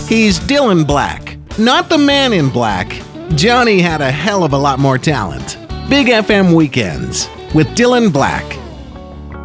He's Dylan Black, not the man in black. Johnny had a hell of a lot more talent. Big FM Weekends with Dylan Black.